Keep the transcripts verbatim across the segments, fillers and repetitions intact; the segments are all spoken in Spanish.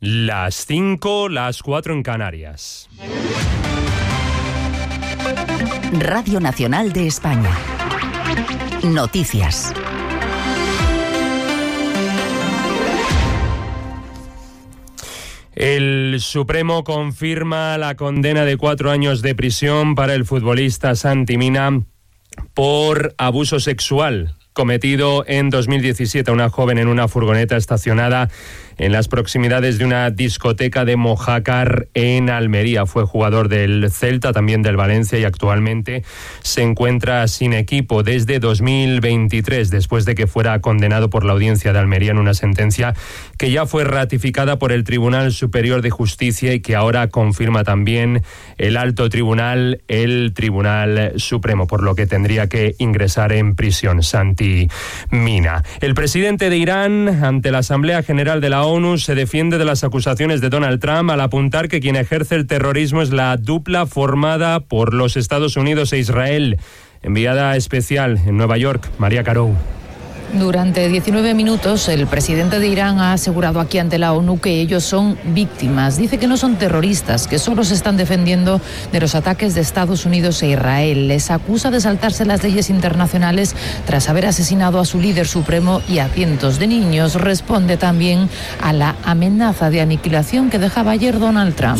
Las cinco, las cuatro en Canarias. Radio Nacional de España. Noticias. El Supremo confirma la condena de cuatro años de prisión para el futbolista Santi Mina por abuso sexual cometido en dos mil diecisiete a una joven en una furgoneta estacionada en las proximidades de una discoteca de Mojácar en Almería. Fue jugador del Celta, también del Valencia, y actualmente se encuentra sin equipo desde dos mil veintitrés, después de que fuera condenado por la Audiencia de Almería en una sentencia que ya fue ratificada por el Tribunal Superior de Justicia y que ahora confirma también el Alto Tribunal, el Tribunal Supremo, por lo que tendría que ingresar en prisión Santi Mina. El presidente de Irán, ante la Asamblea General de la ONU, se defiende de las acusaciones de Donald Trump al apuntar que quien ejerce el terrorismo es la dupla formada por los Estados Unidos e Israel. Enviada especial en Nueva York, María Carou. Durante diecinueve minutos, el presidente de Irán ha asegurado aquí ante la ONU que ellos son víctimas. Dice que no son terroristas, que solo se están defendiendo de los ataques de Estados Unidos e Israel. Les acusa de saltarse las leyes internacionales tras haber asesinado a su líder supremo y a cientos de niños. Responde también a la amenaza de aniquilación que dejaba ayer Donald Trump.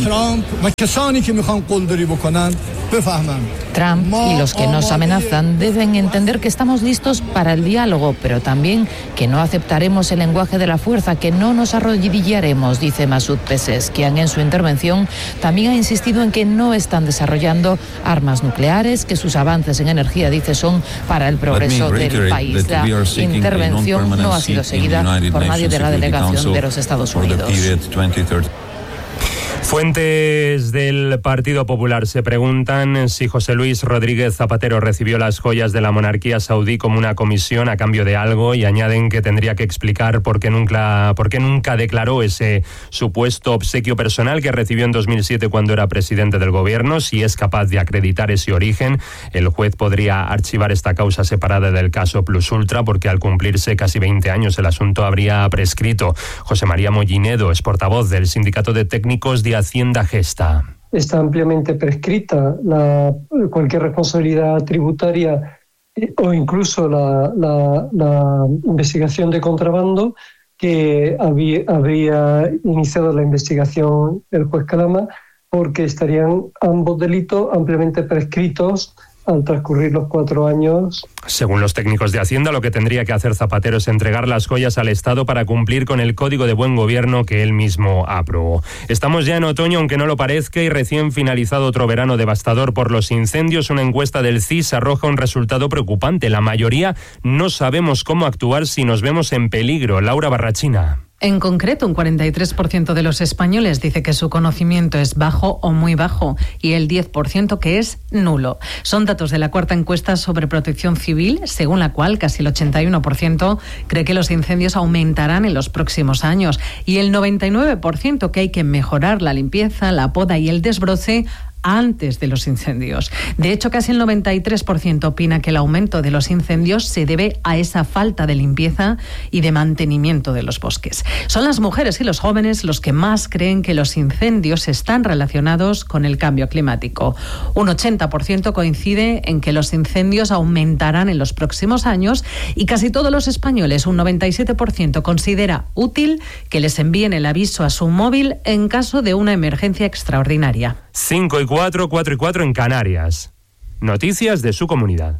Trump y los que nos amenazan deben entender que estamos listos para el diálogo, pero también que no aceptaremos el lenguaje de la fuerza, que no nos arrodillaremos, dice Masoud Pezeshkian. En su intervención también ha insistido en que no están desarrollando armas nucleares, que sus avances en energía, dice, son para el progreso del país. La intervención no ha sido seguida por nadie de la delegación de los Estados Unidos. Fuentes del Partido Popular se preguntan si José Luis Rodríguez Zapatero recibió las joyas de la monarquía saudí como una comisión a cambio de algo, y añaden que tendría que explicar por qué nunca, por qué nunca declaró ese supuesto obsequio personal que recibió en dos mil siete cuando era presidente del gobierno. Si es capaz de acreditar ese origen, el juez podría archivar esta causa separada del caso Plus Ultra, porque al cumplirse casi veinte años el asunto habría prescrito. José María Mollinedo es portavoz del Sindicato de Técnicos de Hacienda Gesta. Está ampliamente prescrita la, cualquier responsabilidad tributaria eh, o incluso la, la, la investigación de contrabando que había, había iniciado la investigación el juez Calama, porque estarían ambos delitos ampliamente prescritos al transcurrir los cuatro años. Según los técnicos de Hacienda, lo que tendría que hacer Zapatero es entregar las joyas al Estado para cumplir con el Código de Buen Gobierno que él mismo aprobó. Estamos ya en otoño, aunque no lo parezca, y recién finalizado otro verano devastador por los incendios. Una encuesta del C I S arroja un resultado preocupante. La mayoría no sabemos cómo actuar si nos vemos en peligro. Laura Barrachina. En concreto, un cuarenta y tres por ciento de los españoles dice que su conocimiento es bajo o muy bajo y el diez por ciento que es nulo. Son datos de la cuarta encuesta sobre protección civil, según la cual casi el ochenta y uno por ciento cree que los incendios aumentarán en los próximos años y el noventa y nueve por ciento que hay que mejorar la limpieza, la poda y el desbroce antes de los incendios. De hecho, casi el noventa y tres por ciento opina que el aumento de los incendios se debe a esa falta de limpieza y de mantenimiento de los bosques. Son las mujeres y los jóvenes los que más creen que los incendios están relacionados con el cambio climático. Un ochenta por ciento coincide en que los incendios aumentarán en los próximos años y casi todos los españoles, un noventa y siete por ciento, considera útil que les envíen el aviso a su móvil en caso de una emergencia extraordinaria. cinco y cuatro, cuatro y cuatro en Canàries. Noticias de su comunidad.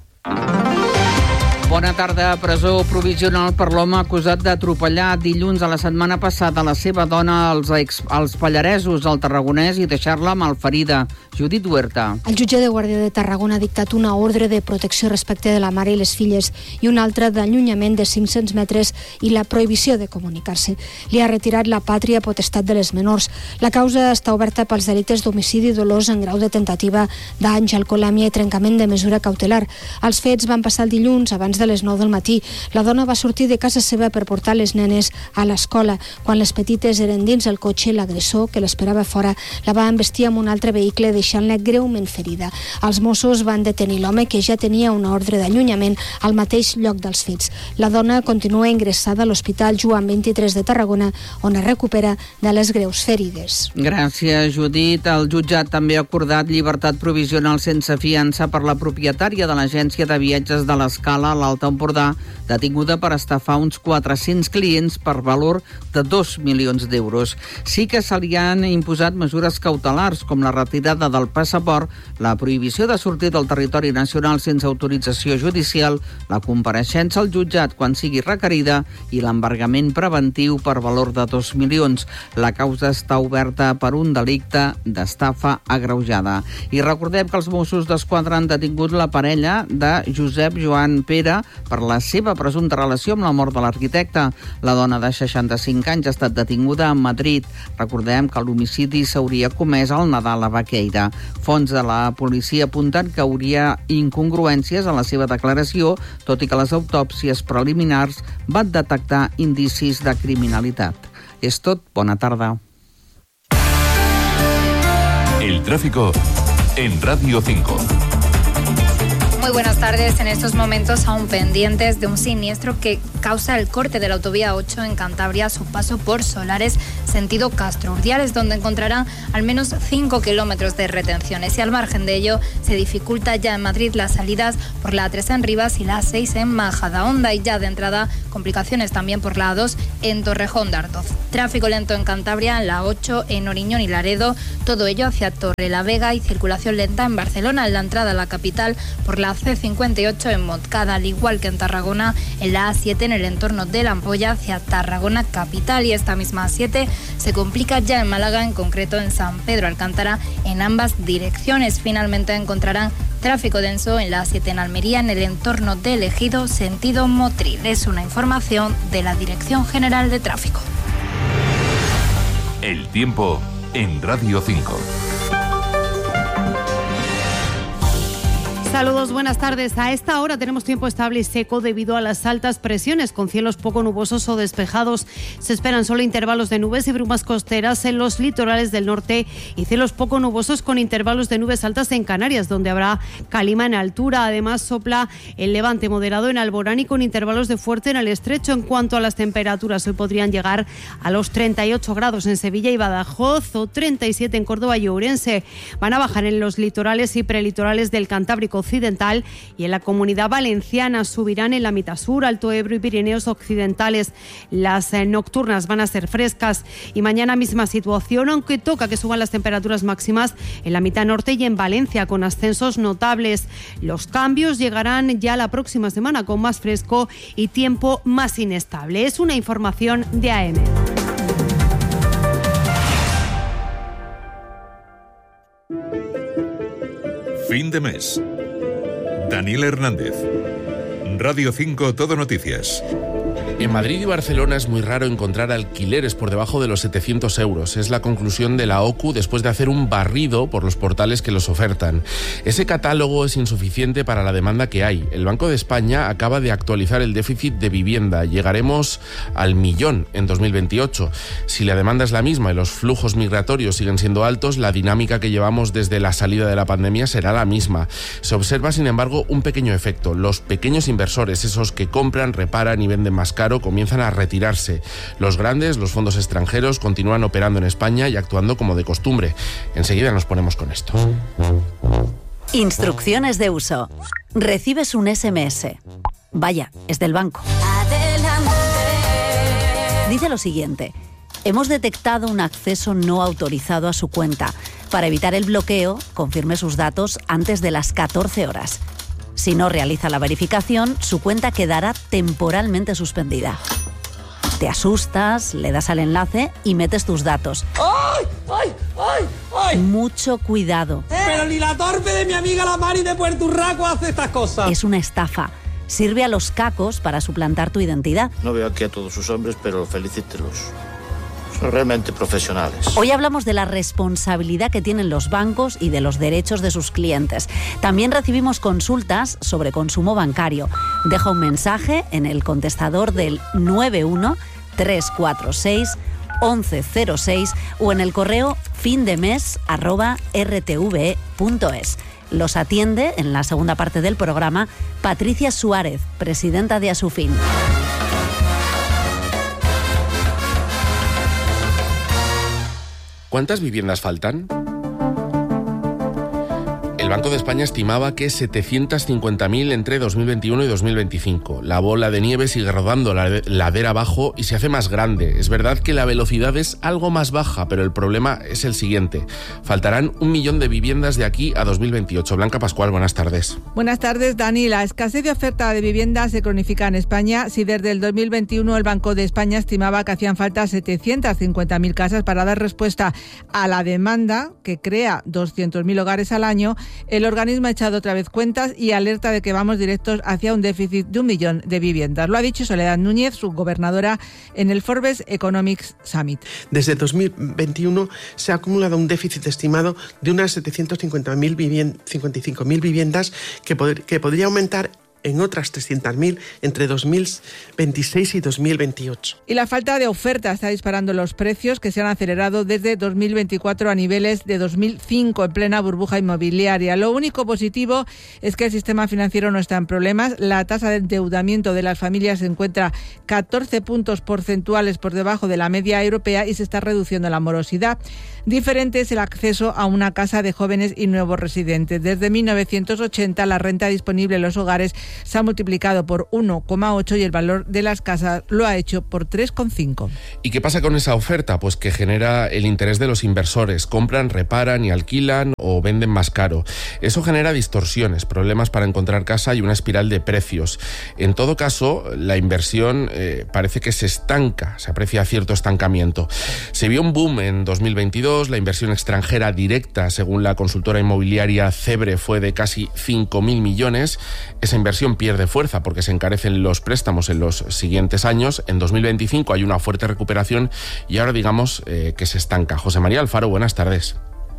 Bona tarda. Presó provisional per l'home acusat d'atropellar dilluns a la setmana passada la seva dona als, ex, als Pallaresos, al Tarragonès, i deixar-la malferida. Judit Huerta. El jutge de Guàrdia de Tarragona ha dictat una ordre de protecció respecte de la mare i les filles i una altra d'allunyament de cinc-cents metres i la prohibició de comunicar-se. Li ha retirat la pàtria potestat de les menors. La causa està oberta pels delictes d'homicidi dolós en grau de tentativa, danys, alcoholèmia i trencament de mesura cautelar. Els fets van passar el dilluns abans abans de les nou del matí. La dona va sortir de casa seva per portar les nenes a l'escola. Quan les petites eren dins el cotxe, l'agressor, que l'esperava fora, la va embestir amb un altre vehicle, deixant-la greument ferida. Els Mossos van detenir l'home, que ja tenia una ordre d'allunyament al mateix lloc dels fets. La dona continua ingressada a l'Hospital Joan vint-i-tres de Tarragona, on es recupera de les greus ferides. Gràcies, Judit. El jutjat també ha acordat llibertat provisional sense fiança per la propietària de l'agència de viatges de l'Escala a l'Alt Empordà, detinguda per estafar uns quatre-cents clients per valor de dos milions d'euros. Sí que se li han imposat mesures cautelars, com la retirada del passaport, la prohibició de sortir del territori nacional sense autorització judicial, la compareixença al jutjat quan sigui requerida i l'embargament preventiu per valor de dos milions. La causa està oberta per un delicte d'estafa agreujada. I recordem que els Mossos d'Esquadra han detingut la parella de Josep Joan Pere per la seva presumpta relació amb la mort de l'arquitecte. La dona de seixanta-cinc anys ha estat detinguda a Madrid. Recordem que l'homicidi s'hauria comès al Nadal a Baqueira. Fonts de la policia apunten que hauria incongruències a la seva declaració, tot i que les autòpsies preliminars van detectar indicis de criminalitat. És tot. Bona tarda. El tráfico en Radio cinco. Muy buenas tardes. En estos momentos aún pendientes de un siniestro que causa el corte de la autovía ocho en Cantabria a su paso por Solares, sentido Castro Urdiales, donde encontrarán al menos cinco kilómetros de retenciones. Y al margen de ello, se dificulta ya en Madrid las salidas por la A tres en Rivas y la A seis en Majadahonda. Y ya de entrada, complicaciones también por la A dos en Torrejón de Ardoz. Tráfico lento en Cantabria, en la ocho en Oriñón y Laredo. Todo ello hacia Torrelavega, y circulación lenta en Barcelona, en la entrada a la capital por la C cincuenta y ocho en Montcada, al igual que en Tarragona, en la A siete en el entorno de la Ampolla hacia Tarragona capital. Y esta misma A siete se complica ya en Málaga, en concreto en San Pedro Alcántara, en ambas direcciones. Finalmente encontrarán tráfico denso en la A siete en Almería, en el entorno del Ejido, sentido Motril. Es una información de la Dirección General de Tráfico. El tiempo en Radio cinco. Saludos, buenas tardes. A esta hora tenemos tiempo estable y seco debido a las altas presiones, con cielos poco nubosos o despejados. Se esperan solo intervalos de nubes y brumas costeras en los litorales del norte y cielos poco nubosos con intervalos de nubes altas en Canarias, donde habrá calima en altura. Además, sopla el levante moderado en Alborán y con intervalos de fuerte en el estrecho. En cuanto a las temperaturas, hoy podrían llegar a los treinta y ocho grados en Sevilla y Badajoz o treinta y siete en Córdoba y Ourense. Van a bajar en los litorales y prelitorales del Cantábrico Occidental, y en la Comunidad Valenciana subirán en la mitad sur, Alto Ebro y Pirineos Occidentales. Las eh, nocturnas van a ser frescas y mañana misma situación, aunque toca que suban las temperaturas máximas en la mitad norte y en Valencia, con ascensos notables. Los cambios llegarán ya la próxima semana, con más fresco y tiempo más inestable. Es una información de A M. Fin de mes. Daniel Hernández. Radio cinco Todo Noticias. En Madrid y Barcelona es muy raro encontrar alquileres por debajo de los setecientos euros. Es la conclusión de la O C U después de hacer un barrido por los portales que los ofertan. Ese catálogo es insuficiente para la demanda que hay. El Banco de España acaba de actualizar el déficit de vivienda. Llegaremos al millón en dos mil veintiocho. Si la demanda es la misma y los flujos migratorios siguen siendo altos, la dinámica que llevamos desde la salida de la pandemia será la misma. Se observa, sin embargo, un pequeño efecto. Los pequeños inversores, esos que compran, reparan y venden más caro, comienzan a retirarse. Los grandes, los fondos extranjeros, continúan operando en España y actuando como de costumbre. Enseguida nos ponemos con esto. Instrucciones de uso. Recibes un ese eme ese. Vaya, es del banco. Dice lo siguiente: hemos detectado un acceso no autorizado a su cuenta. Para evitar el bloqueo, confirme sus datos antes de las catorce horas. Si no realiza la verificación, su cuenta quedará temporalmente suspendida. Te asustas, le das al enlace y metes tus datos. ¡Ay! ¡Ay! ¡Ay! ¡Ay! Mucho cuidado. Pero ni la torpe de mi amiga la Mari de Puerto Urraco hace estas cosas. Es una estafa. Sirve a los cacos para suplantar tu identidad. No veo aquí a todos sus hombres, pero felicítelos. son realmente profesionales. Hoy hablamos de la responsabilidad que tienen los bancos y de los derechos de sus clientes. También recibimos consultas sobre consumo bancario. Deja un mensaje en el contestador del nueve uno tres cuatro seis once cero seis o en el correo findemes arroba r t v e punto es. Los atiende en la segunda parte del programa Patricia Suárez, presidenta de Asufin. ¿Cuántas viviendas faltan? El Banco de España estimaba que setecientas cincuenta mil entre dos mil veintiuno y dos mil veinticinco. La bola de nieve sigue rodando la ladera abajo y se hace más grande. Es verdad que la velocidad es algo más baja, pero el problema es el siguiente. Faltarán un millón de viviendas de aquí a dos mil veintiocho. Blanca Pascual, buenas tardes. Buenas tardes, Dani. La escasez de oferta de viviendas se cronifica en España. Si desde el dos mil veintiuno el Banco de España estimaba que hacían falta setecientas cincuenta mil casas para dar respuesta a la demanda que crea doscientos mil hogares al año, el organismo ha echado otra vez cuentas y alerta de que vamos directos hacia un déficit de un millón de viviendas. Lo ha dicho Soledad Núñez, subgobernadora, en el Forbes Economics Summit. Desde dos mil veintiuno se ha acumulado un déficit estimado de unas setecientas cincuenta mil vivien- cincuenta y cinco mil viviendas que, pod- que podría aumentar en otras trescientas mil entre dos mil veintiséis y dos mil veintiocho. Y la falta de oferta está disparando los precios, que se han acelerado desde dos mil veinticuatro a niveles de dos mil cinco en plena burbuja inmobiliaria. Lo único positivo es que el sistema financiero no está en problemas. La tasa de endeudamiento de las familias se encuentra catorce puntos porcentuales por debajo de la media europea y se está reduciendo la morosidad. Diferente es el acceso a una casa de jóvenes y nuevos residentes. Desde mil novecientos ochenta la renta disponible en los hogares se ha multiplicado por uno coma ocho y el valor de las casas lo ha hecho por tres coma cinco. ¿Y qué pasa con esa oferta? Pues que genera el interés de los inversores. Compran, reparan y alquilan o venden más caro. Eso genera distorsiones, problemas para encontrar casa y una espiral de precios. En todo caso, la inversión eh, parece que se estanca, se aprecia cierto estancamiento. Se vio un boom en dos mil veintidós, la inversión extranjera directa, según la consultora inmobiliaria Cebre, fue de casi cinco mil millones. Esa inversión pierde fuerza porque se encarecen los préstamos en los siguientes años. En dos mil veinticinco hay una fuerte recuperación y ahora digamos eh, que se estanca. José María Alfaro, buenas tardes.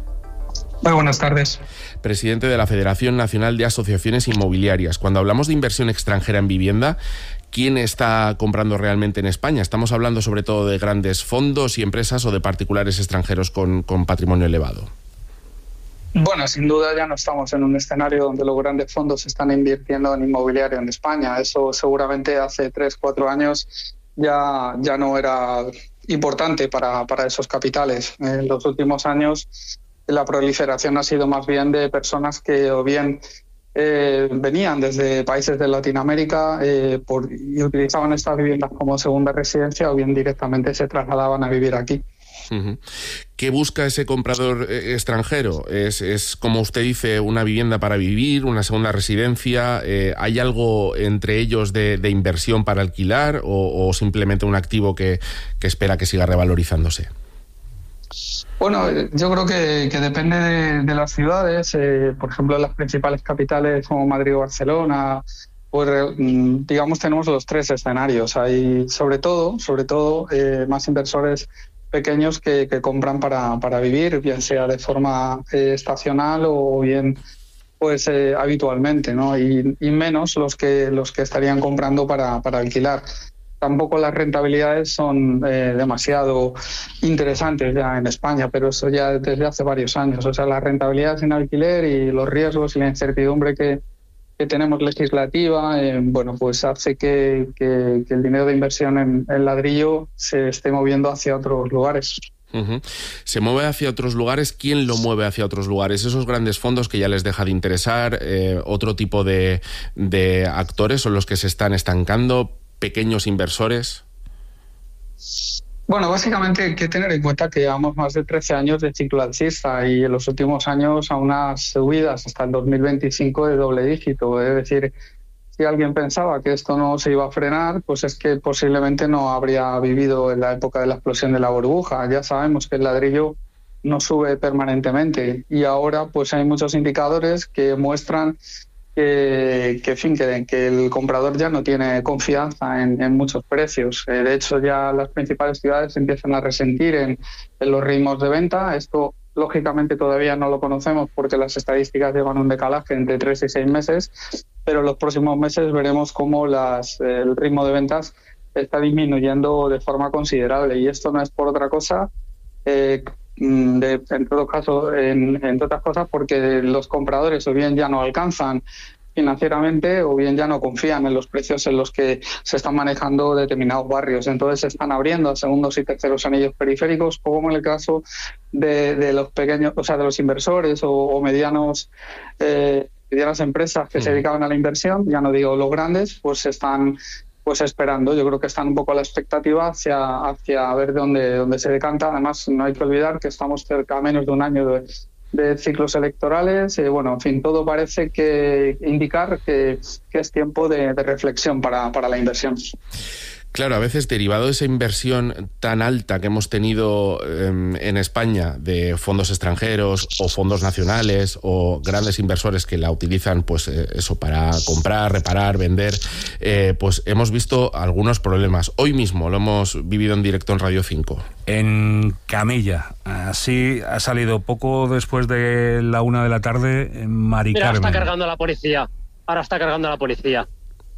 Muy buenas tardes. Presidente de la Federación Nacional de Asociaciones Inmobiliarias. Cuando hablamos de inversión extranjera en vivienda, ¿quién está comprando realmente en España? ¿Estamos hablando sobre todo de grandes fondos y empresas o de particulares extranjeros con, con patrimonio elevado? Bueno, sin duda ya no estamos en un escenario donde los grandes fondos están invirtiendo en inmobiliario en España. Eso seguramente hace tres, cuatro años ya, ya no era importante para, para esos capitales. En los últimos años la proliferación ha sido más bien de personas que o bien eh, venían desde países de Latinoamérica eh, por, y utilizaban estas viviendas como segunda residencia o bien directamente se trasladaban a vivir aquí. Uh-huh. ¿Qué busca ese comprador eh, extranjero? ¿Es, es, como usted dice, una vivienda para vivir, una segunda residencia? Eh, ¿Hay algo entre ellos de, de inversión para alquilar o, o simplemente un activo que, que espera que siga revalorizándose? Bueno, yo creo que, que depende de, de las ciudades. Eh, por ejemplo, en las principales capitales como Madrid o Barcelona, pues digamos tenemos los tres escenarios. Hay sobre todo, sobre todo eh, más inversores pequeños que, que compran para, para vivir, bien sea de forma eh, estacional o bien pues eh, habitualmente, ¿no? Y, y menos los que los que estarían comprando para, para alquilar. Tampoco las rentabilidades son eh, demasiado interesantes ya en España, pero eso ya desde hace varios años. O sea, la rentabilidad en alquiler y los riesgos y la incertidumbre que, que tenemos legislativa, eh, bueno, pues hace que, que, que el dinero de inversión en, en ladrillo se esté moviendo hacia otros lugares. Uh-huh. Se mueve hacia otros lugares. ¿Quién lo mueve hacia otros lugares? Esos grandes fondos que ya les deja de interesar, eh, otro tipo de, de actores son los que se están estancando, pequeños inversores. Bueno, básicamente hay que tener en cuenta que llevamos más de trece años de ciclo alcista y en los últimos años a unas subidas hasta el dos mil veinticinco de doble dígito. Es decir, si alguien pensaba que esto no se iba a frenar, pues es que posiblemente no habría vivido en la época de la explosión de la burbuja. Ya sabemos que el ladrillo no sube permanentemente y ahora pues hay muchos indicadores que muestran que, que, en fin, que, que el comprador ya no tiene confianza en, en muchos precios. Eh, de hecho, ya las principales ciudades empiezan a resentir en, en los ritmos de venta. Esto, lógicamente, todavía no lo conocemos porque las estadísticas llevan un decalaje entre tres y seis meses, pero en los próximos meses veremos cómo las, eh, el ritmo de ventas está disminuyendo de forma considerable. Y esto no es por otra cosa, eh, de, en todo caso, en, entre otras cosas, porque los compradores o bien ya no alcanzan financieramente o bien ya no confían en los precios en los que se están manejando determinados barrios. Entonces se están abriendo a segundos y terceros anillos periféricos, como en el caso de, de los pequeños, o sea, de los inversores o, o medianos eh, medianas empresas que mm. se dedicaban a la inversión, ya no digo los grandes, pues están pues esperando. Yo creo que están un poco a la expectativa hacia, hacia ver dónde, dónde se decanta. Además, no hay que olvidar que estamos cerca a menos de un año de, de ciclos electorales. Eh, bueno, en fin, todo parece que indicar que, que es tiempo de, de reflexión para, para la inversión. Claro, a veces derivado de esa inversión tan alta que hemos tenido eh, en España de fondos extranjeros o fondos nacionales o grandes inversores que la utilizan, pues eh, eso, para comprar, reparar, vender, eh, pues hemos visto algunos problemas. Hoy mismo lo hemos vivido en directo en Radio cinco. En Camella, así ha salido poco después de la una de la tarde en Mari Carmen. Mira, está cargando la policía, ahora está cargando la policía.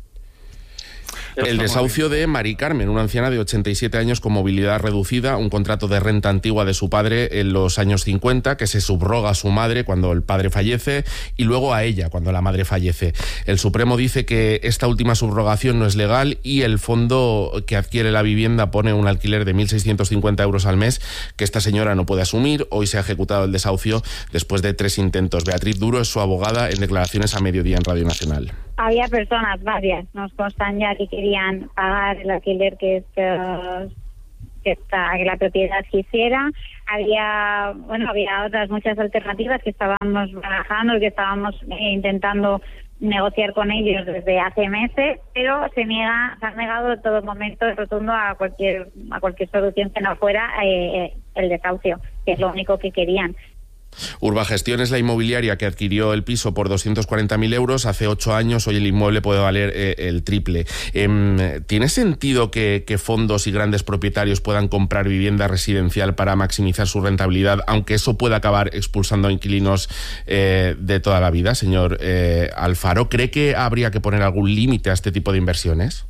El desahucio de Mari Carmen, una anciana de ochenta y siete años con movilidad reducida, un contrato de renta antigua de su padre en los años cincuenta, que se subroga a su madre cuando el padre fallece y luego a ella cuando la madre fallece. El Supremo dice que esta última subrogación no es legal y el fondo que adquiere la vivienda pone un alquiler de mil seiscientos cincuenta euros al mes que esta señora no puede asumir. Hoy se ha ejecutado el desahucio después de tres intentos. Beatriz Duro es su abogada en declaraciones a mediodía en Radio Nacional. Había personas, varias, nos constan ya que querían pagar el alquiler que, que, que, esta, que la propiedad quisiera. Había, bueno, había otras muchas alternativas que estábamos barajando, que estábamos eh, intentando negociar con ellos desde hace meses, pero se niega, se han negado en todo momento rotundo a cualquier a cualquier solución que no fuera eh, el desahucio, que es lo único que querían. Urbagestión es la inmobiliaria que adquirió el piso por doscientos cuarenta mil euros hace ocho años. Hoy el inmueble puede valer eh, el triple. Eh, ¿Tiene sentido que, que fondos y grandes propietarios puedan comprar vivienda residencial para maximizar su rentabilidad, aunque eso pueda acabar expulsando a inquilinos eh, de toda la vida, señor eh, Alfaro? ¿Cree que habría que poner algún límite a este tipo de inversiones?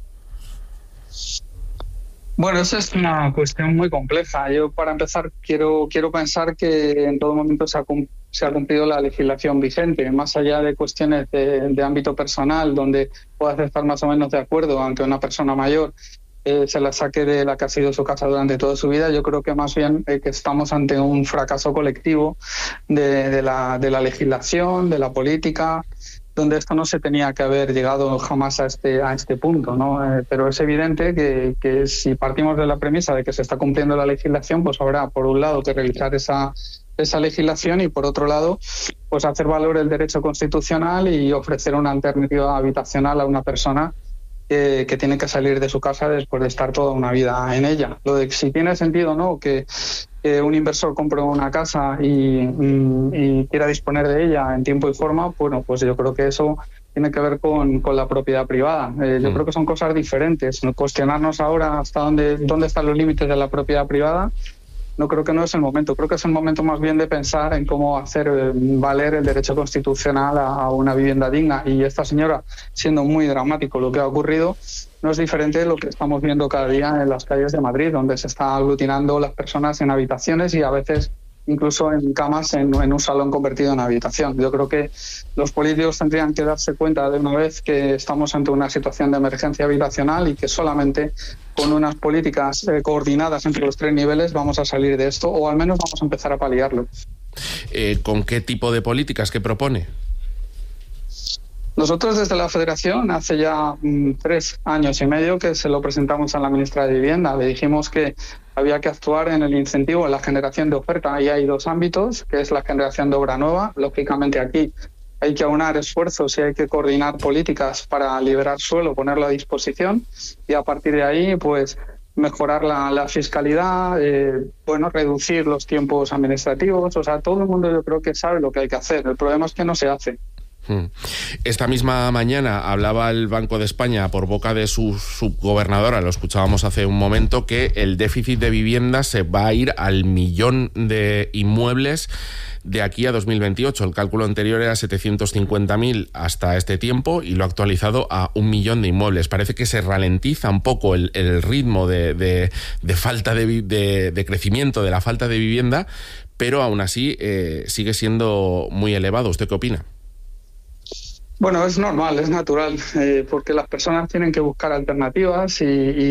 Bueno, esa es una cuestión muy compleja. Yo, para empezar, quiero quiero pensar que en todo momento se ha, se ha cumplido la legislación vigente, más allá de cuestiones de, de ámbito personal, donde puedas estar más o menos de acuerdo, aunque una persona mayor eh, se la saque de la que ha sido su casa durante toda su vida. Yo creo que más bien eh, que estamos ante un fracaso colectivo de, de, la, de la legislación, de la política, donde esto no se tenía que haber llegado jamás a este a este punto, ¿no? Eh, pero es evidente que, que si partimos de la premisa de que se está cumpliendo la legislación, pues habrá, por un lado, que revisar esa esa legislación y, por otro lado, pues hacer valer el derecho constitucional y ofrecer una alternativa habitacional a una persona que, que tiene que salir de su casa después de estar toda una vida en ella. Lo de si tiene sentido o no que que un inversor compre una casa y, y, y quiera disponer de ella en tiempo y forma, bueno, pues yo creo que eso tiene que ver con, con la propiedad privada. Eh, yo mm. creo que son cosas diferentes. Cuestionarnos ahora hasta dónde, dónde están los límites de la propiedad privada, no creo que no es el momento. Creo que es el momento más bien de pensar en cómo hacer valer el derecho constitucional a, a una vivienda digna. Y esta señora, siendo muy dramático lo que ha ocurrido, no es diferente de lo que estamos viendo cada día en las calles de Madrid, donde se está aglutinando las personas en habitaciones y a veces incluso en camas en, en un salón convertido en habitación. Yo creo que los políticos tendrían que darse cuenta de una vez que estamos ante una situación de emergencia habitacional y que solamente con unas políticas eh, coordinadas entre los tres niveles vamos a salir de esto, o al menos vamos a empezar a paliarlo. Eh, ¿Con qué tipo de políticas que propone? Nosotros desde la Federación hace ya mm, tres años y medio que se lo presentamos a la ministra de Vivienda. Le dijimos que había que actuar en el incentivo, en la generación de oferta. Ahí hay dos ámbitos, que es la generación de obra nueva. Lógicamente aquí hay que aunar esfuerzos y hay que coordinar políticas para liberar suelo, ponerlo a disposición y a partir de ahí pues mejorar la, la fiscalidad, eh, bueno, reducir los tiempos administrativos. O sea, todo el mundo yo creo que sabe lo que hay que hacer. El problema es que no se hace. Esta misma mañana hablaba el Banco de España por boca de su subgobernadora, lo escuchábamos hace un momento, que el déficit de vivienda se va a ir al millón de inmuebles de aquí a dos mil veintiocho. El cálculo anterior era setecientos cincuenta mil hasta este tiempo y lo ha actualizado a un millón de inmuebles. Parece que se ralentiza un poco el, el ritmo de, de, de falta de, de, de crecimiento de la falta de vivienda, pero aún así eh, sigue siendo muy elevado. ¿Usted qué opina? Bueno, es normal, es natural, eh, porque las personas tienen que buscar alternativas y,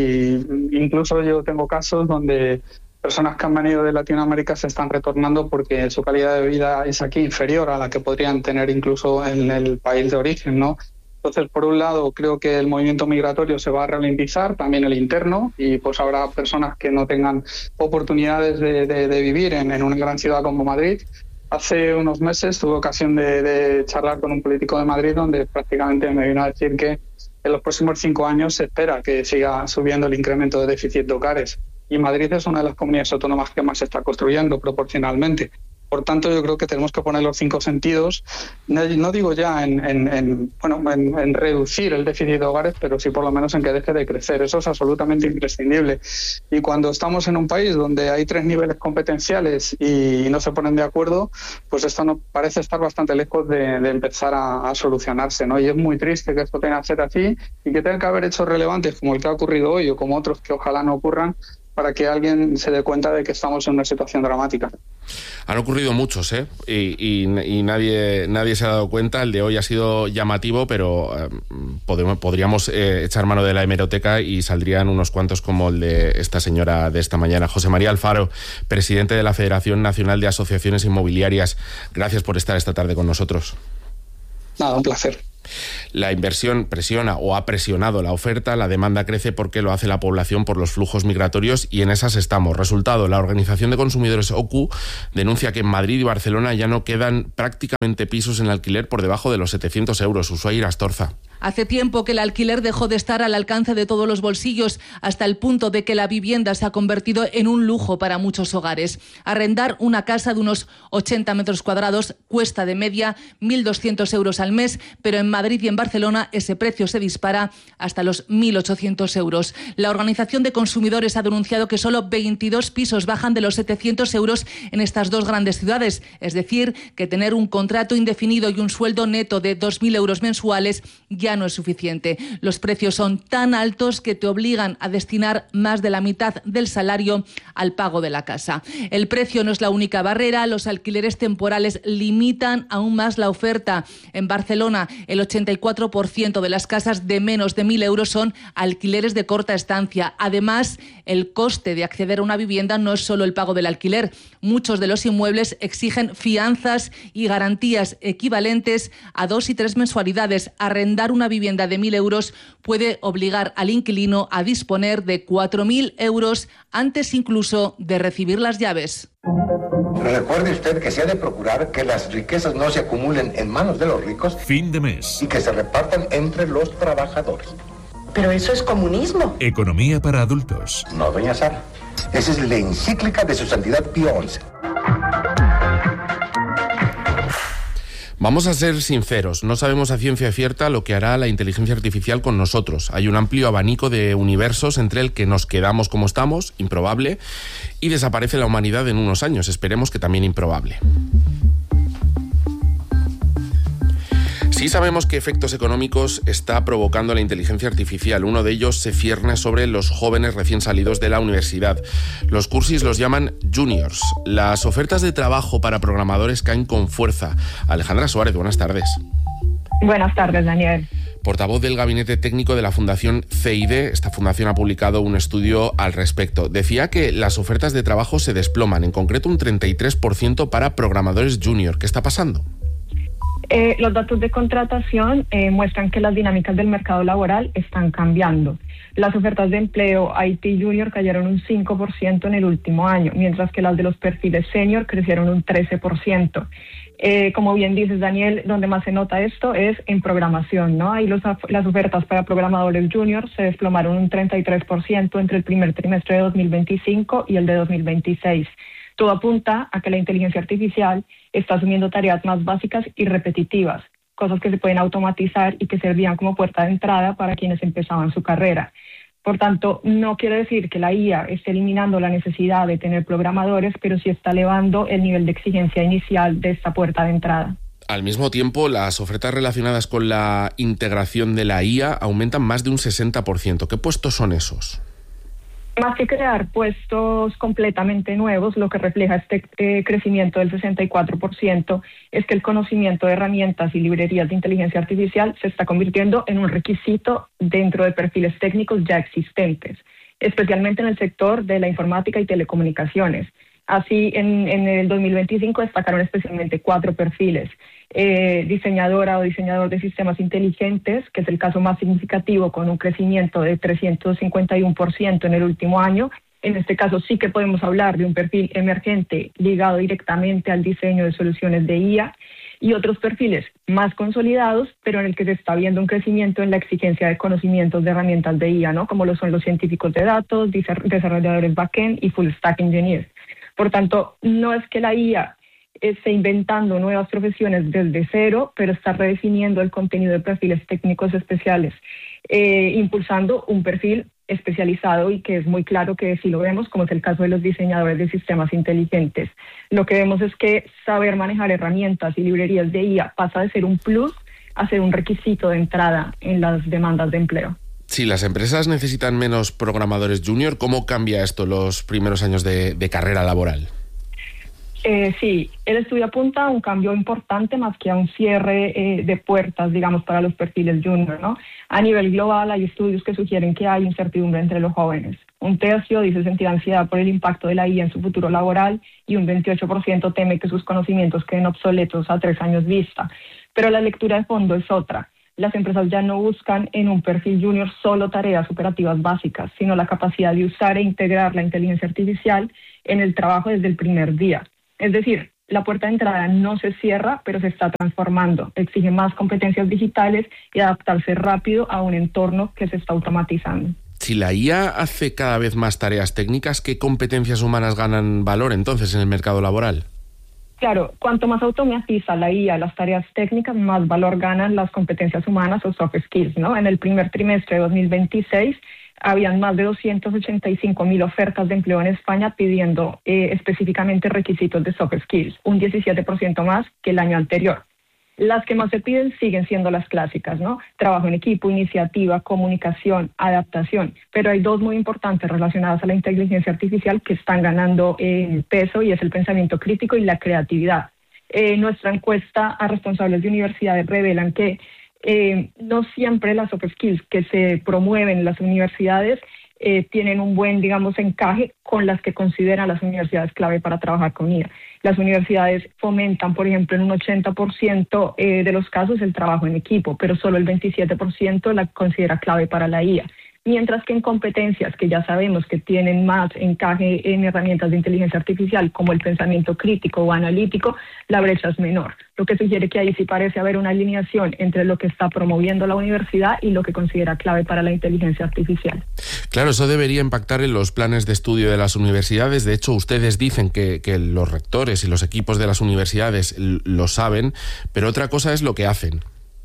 y incluso yo tengo casos donde personas que han venido de Latinoamérica se están retornando porque su calidad de vida es aquí inferior a la que podrían tener incluso en el país de origen, ¿no? Entonces, por un lado, creo que el movimiento migratorio se va a ralentizar, también el interno, y pues habrá personas que no tengan oportunidades de, de, de vivir en, en una gran ciudad como Madrid. Hace unos meses tuve ocasión de, de charlar con un político de Madrid donde prácticamente me vino a decir que en los próximos cinco años se espera que siga subiendo el incremento de déficit de hogares. Y Madrid es una de las comunidades autónomas que más se está construyendo proporcionalmente. Por tanto, yo creo que tenemos que poner los cinco sentidos, no digo ya en, en, en, bueno, en, en reducir el déficit de hogares, pero sí por lo menos en que deje de crecer. Eso es absolutamente imprescindible. Y cuando estamos en un país donde hay tres niveles competenciales y no se ponen de acuerdo, pues esto no parece estar bastante lejos de, de empezar a, a solucionarse, ¿no? Y es muy triste que esto tenga que ser así y que tenga que haber hechos relevantes como el que ha ocurrido hoy o como otros que ojalá no ocurran, para que alguien se dé cuenta de que estamos en una situación dramática. Han ocurrido muchos, ¿eh? Y, y, y nadie, nadie se ha dado cuenta. El de hoy ha sido llamativo, pero eh, podemos, podríamos eh, echar mano de la hemeroteca y saldrían unos cuantos como el de esta señora de esta mañana. José María Alfaro, presidente de la Federación Nacional de Asociaciones Inmobiliarias. Gracias por estar esta tarde con nosotros. Nada, un placer. La inversión presiona o ha presionado la oferta, la demanda crece porque lo hace la población por los flujos migratorios y en esas estamos. Resultado, la Organización de Consumidores O C U denuncia que en Madrid y Barcelona ya no quedan prácticamente pisos en alquiler por debajo de los setecientos euros. Ushuaia Astorza. Hace tiempo que el alquiler dejó de estar al alcance de todos los bolsillos, hasta el punto de que la vivienda se ha convertido en un lujo para muchos hogares. Arrendar una casa de unos ochenta metros cuadrados cuesta de media mil doscientos euros al mes, pero en Madrid y en Barcelona ese precio se dispara hasta los mil ochocientos euros. La Organización de Consumidores ha denunciado que solo veintidós pisos bajan de los setecientos euros en estas dos grandes ciudades, es decir, que tener un contrato indefinido y un sueldo neto de dos mil euros mensuales ya no es suficiente. Los precios son tan altos que te obligan a destinar más de la mitad del salario al pago de la casa. El precio no es la única barrera, los alquileres temporales limitan aún más la oferta. En Barcelona, el ochenta y cuatro por ciento de las casas de menos de mil euros son alquileres de corta estancia. Además, el coste de acceder a una vivienda no es solo el pago del alquiler. Muchos de los inmuebles exigen fianzas y garantías equivalentes a dos y tres mensualidades. Arrendar una vivienda de mil euros puede obligar al inquilino a disponer de cuatro mil euros antes incluso de recibir las llaves. Recuerde usted que se ha de procurar que las riquezas no se acumulen en manos de los ricos. Fin de mes. Y que se repartan entre los trabajadores. Pero eso es comunismo. Economía para adultos. No, doña Sara. Esa es la encíclica de su santidad Pío once. Vamos a ser sinceros, no sabemos a ciencia cierta lo que hará la inteligencia artificial con nosotros. Hay un amplio abanico de universos entre el que nos quedamos como estamos, improbable, y desaparece la humanidad en unos años, esperemos que también improbable. Sí sabemos qué efectos económicos está provocando la inteligencia artificial. Uno de ellos se cierne sobre los jóvenes recién salidos de la universidad. Los cursis los llaman juniors. Las ofertas de trabajo para programadores caen con fuerza. Alejandra Suárez, buenas tardes. Buenas tardes, Daniel. Portavoz del Gabinete Técnico de la Fundación C I D, esta fundación ha publicado un estudio al respecto. Decía que las ofertas de trabajo se desploman, en concreto un treinta y tres por ciento para programadores junior. ¿Qué está pasando? Eh, los datos de contratación eh, muestran que las dinámicas del mercado laboral están cambiando. Las ofertas de empleo I T Junior cayeron un cinco por ciento en el último año, mientras que las de los perfiles senior crecieron un trece por ciento. Eh, como bien dices, Daniel, donde más se nota esto es en programación, ¿no? Ahí los, las ofertas para programadores junior se desplomaron un treinta y tres por ciento entre el primer trimestre de dos mil veinticinco y el de dos mil veintiséis. Todo apunta a que la inteligencia artificial está asumiendo tareas más básicas y repetitivas. cosas que se pueden automatizar y que servían como puerta de entrada para quienes empezaban su carrera. Por tanto, no quiere decir que la I A esté eliminando la necesidad de tener programadores, pero sí está elevando el nivel de exigencia inicial de esta puerta de entrada. Al mismo tiempo, las ofertas relacionadas con la integración de la I A aumentan más de un sesenta por ciento. ¿Qué puestos son esos? Más que crear puestos completamente nuevos, lo que refleja este eh, crecimiento del sesenta y cuatro por ciento es que el conocimiento de herramientas y librerías de inteligencia artificial se está convirtiendo en un requisito dentro de perfiles técnicos ya existentes, especialmente en el sector de la informática y telecomunicaciones. Así, en, en el dos mil veinticinco destacaron especialmente cuatro perfiles. Eh, diseñadora o diseñador de sistemas inteligentes, que es el caso más significativo, con un crecimiento de trescientos cincuenta y uno por ciento en el último año. En este caso sí que podemos hablar de un perfil emergente ligado directamente al diseño de soluciones de I A, y otros perfiles más consolidados, pero en el que se está viendo un crecimiento en la exigencia de conocimientos de herramientas de I A, ¿no? Como lo son los científicos de datos, desarrolladores backend y full stack engineers. Por tanto, no es que la I A esté inventando nuevas profesiones desde cero, pero está redefiniendo el contenido de perfiles técnicos especiales, eh, impulsando un perfil especializado y que es muy claro que si lo vemos, como es el caso de los diseñadores de sistemas inteligentes. Lo que vemos es que saber manejar herramientas y librerías de I A pasa de ser un plus a ser un requisito de entrada en las demandas de empleo. Si las empresas necesitan menos programadores junior, ¿cómo cambia esto los primeros años de, de carrera laboral? Eh, sí, el estudio apunta a un cambio importante más que a un cierre eh, de puertas, digamos, para los perfiles junior, ¿no? A nivel global hay estudios que sugieren que hay incertidumbre entre los jóvenes. Un tercio dice sentir ansiedad por el impacto de la I A en su futuro laboral y un veintiocho por ciento teme que sus conocimientos queden obsoletos a tres años vista. Pero la lectura de fondo es otra. Las empresas ya no buscan en un perfil junior solo tareas operativas básicas, sino la capacidad de usar e integrar la inteligencia artificial en el trabajo desde el primer día. Es decir, la puerta de entrada no se cierra, pero se está transformando. Exige más competencias digitales y adaptarse rápido a un entorno que se está automatizando. Si la I A hace cada vez más tareas técnicas, ¿qué competencias humanas ganan valor entonces en el mercado laboral? Claro, cuanto más automatiza la I A las tareas técnicas, más valor ganan las competencias humanas o soft skills, ¿no? En el primer trimestre de dos mil veintiséis, habían más de doscientas ochenta y cinco mil ofertas de empleo en España pidiendo eh, específicamente requisitos de soft skills, un diecisiete por ciento más que el año anterior. Las que más se piden siguen siendo las clásicas, ¿no? Trabajo en equipo, iniciativa, comunicación, adaptación. Pero hay dos muy importantes relacionadas a la inteligencia artificial que están ganando eh, peso, y es el pensamiento crítico y la creatividad. Eh, nuestra encuesta a responsables de universidades revelan que Eh, no siempre las soft skills que se promueven en las universidades eh, tienen un buen, digamos, encaje con las que consideran las universidades clave para trabajar con I A. Las universidades fomentan, por ejemplo, en un ochenta por ciento eh, de los casos el trabajo en equipo, pero solo el veintisiete por ciento la considera clave para la I A. Mientras que en competencias que ya sabemos que tienen más encaje en herramientas de inteligencia artificial, como el pensamiento crítico o analítico, la brecha es menor. Lo que sugiere que ahí sí parece haber una alineación entre lo que está promoviendo la universidad y lo que considera clave para la inteligencia artificial. Claro, eso debería impactar en los planes de estudio de las universidades. De hecho, ustedes dicen que, que los rectores y los equipos de las universidades lo saben, pero otra cosa es lo que hacen.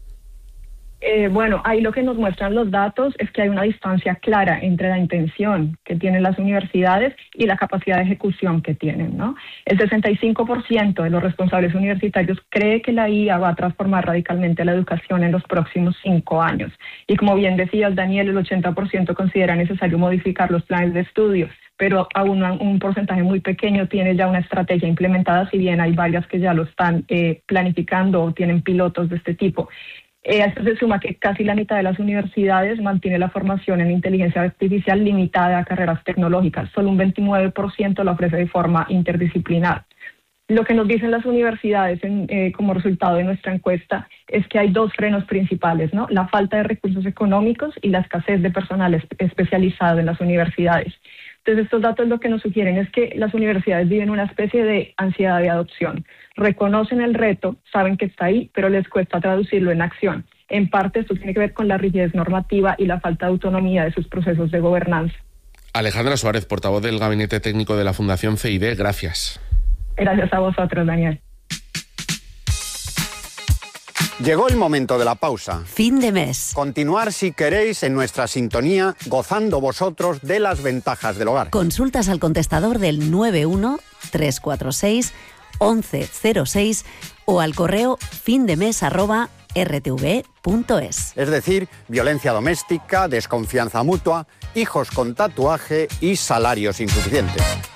Eh, bueno, ahí lo que nos muestran los datos es que hay una distancia clara entre la intención que tienen las universidades y la capacidad de ejecución que tienen, ¿no? El sesenta y cinco por ciento de los responsables universitarios cree que la I A va a transformar radicalmente la educación en los próximos cinco años. Y como bien decías, Daniel, el ochenta por ciento considera necesario modificar los planes de estudio, pero aún un porcentaje muy pequeño tiene ya una estrategia implementada, si bien hay varias que ya lo están eh, planificando o tienen pilotos de este tipo. Eh, a esto se suma que casi la mitad de las universidades mantiene la formación en inteligencia artificial limitada a carreras tecnológicas. Solo un veintinueve por ciento la ofrece de forma interdisciplinar. Lo que nos dicen las universidades en, eh, como resultado de nuestra encuesta es que hay dos frenos principales, ¿no? La falta de recursos económicos y la escasez de personal es- especializado en las universidades. Entonces, estos datos lo que nos sugieren es que las universidades viven una especie de ansiedad de adopción. Reconocen el reto, saben que está ahí, pero les cuesta traducirlo en acción. En parte, esto tiene que ver con la rigidez normativa y la falta de autonomía de sus procesos de gobernanza. Alejandra Suárez, portavoz del Gabinete Técnico de la Fundación C I D, gracias. Gracias a vosotros, Daniel. Llegó el momento de la pausa. Fin de mes. Continuar si queréis en nuestra sintonía, gozando vosotros de las ventajas del hogar. Consultas al contestador del nueve uno tres cuatro seis once cero seis o al correo findemes arroba r t v punto es. Es decir, violencia doméstica, desconfianza mutua, hijos con tatuaje y salarios insuficientes.